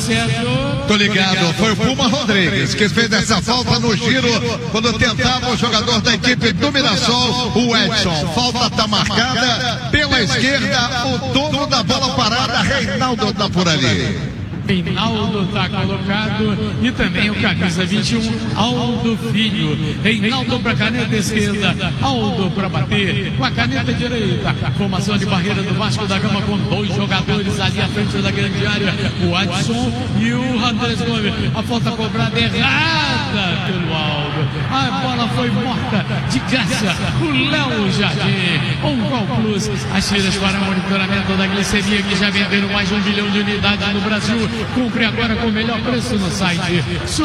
Sérgio. Tô ligado, foi o Puma Rodrigues que fez essa falta no giro quando tentava o jogador da equipe do Mirassol, o Edson. Falta tá marcada pela esquerda, o dono da bola parada, Reinaldo, tá por ali. Reinaldo está colocado e também o camisa 21, Aldo Filho. Reinaldo para a caneta esquerda, Aldo para bater com a caneta direita. Formação de barreira do Vasco da Gama com dois jogadores ali à frente da grande área, o Adson e o Andrés Gomes. A falta cobrada errada pelo Aldo. A bola foi morta de graça. O Léo Jardim, Gol Plus. As tiras para monitoramento da glicemia que já venderam mais de 1 milhão de unidades no Brasil. Compre agora com o melhor preço no site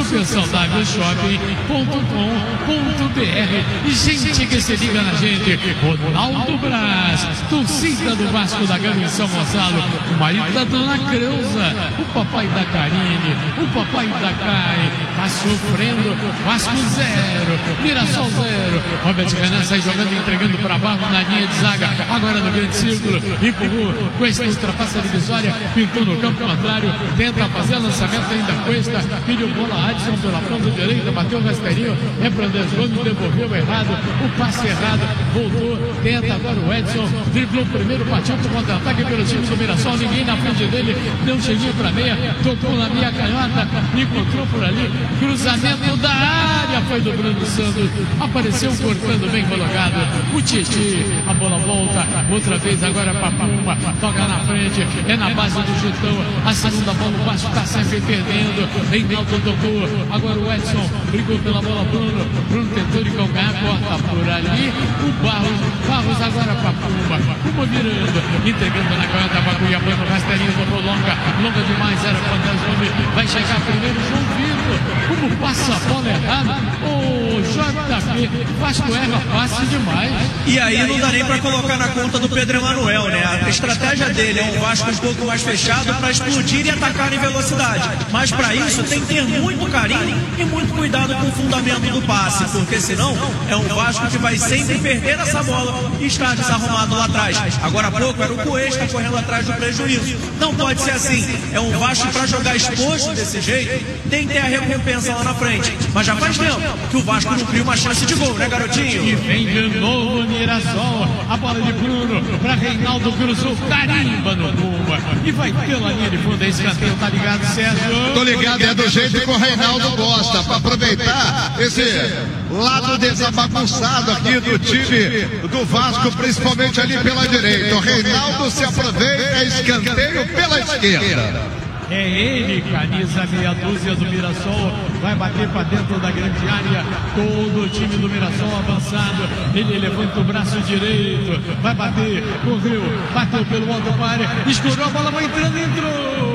supersaudávelshop.com.br. E gente que se liga na gente, Ronaldo Braz, torcida do Vasco da Gama em São Gonçalo, o marido da dona Creuza, o papai da Karine, o papai da Kai, tá sofrendo. Vasco 0, Mirassol 0. Robert Renan sai jogando e entregando para Barro na linha de zaga, agora no grande círculo, empurrou, Cuesta ultrapassa a divisória, pintou no campo contrário, tenta fazer lançamento ainda Cuesta, pediu bola Adson pela ponta direita, bateu o rasteirinho, é para Andrés Gomes, devolveu errado, o passe errado, voltou, tenta agora o Edson, driblou primeiro, partiu para o contra-ataque pelo time do Mirassol, ninguém na frente dele, deu um cheirinho para meia, tocou na meia canhota, encontrou por ali, cruzamento da área, foi do Bruno Santos, apareceu cortando bem colocado, o Titi, a bola volta, outra vez agora para Pumba, toca na frente, é na base do chutão, a segunda bola, o Vasco está sempre perdendo, Reinaldo tocou, agora o Edson brigou pela bola, Bruno tentou de calcanhar, corta por ali, o Barros agora para Pumba, Pumba virando, entregando na canhota para Cuiabá, no rasteirinho, botou longa demais, era para Andrés Gomes, vai chegar primeiro, João Vitor, como passa a bola errada, o JP, Vasco erra, passe demais. E aí não dá nem para colocar na conta do Pedro Emanuel, né? A estratégia dele é um Vasco um pouco mais fechado para explodir e atacar em velocidade. Mas para isso tem que ter muito carinho e muito cuidado com o fundamento do passe, porque senão é um Vasco que vai sempre perder essa bola e estar desarrumado lá atrás. Agora há pouco era o Cuesta correndo atrás do prejuízo. Não pode ser assim. É um Vasco para jogar exposto desse jeito, tem que ter a recompensa lá na frente. Mas já faz tempo que o Vasco não cria uma chance de gol, né, garotinho? E vem de novo o Mirassol, a bola de Bruno para Reinaldo, cruzou, carimba no Pumba e vai pela linha de fundo, escanteio, tá ligado, Sérgio? Tô ligado, é do jeito que o Reinaldo gosta, para aproveitar esse lado desabagunçado aqui do time do Vasco, principalmente ali pela direita. O Reinaldo se aproveita, escanteio pela esquerda. É ele, camisa meia dúzia do Mirassol, vai bater para dentro da grande área, todo o time do Mirassol avançado, ele levanta o braço direito, vai bater, correu, bateu pelo alto para área, escorou a bola, vai entrando, entrou!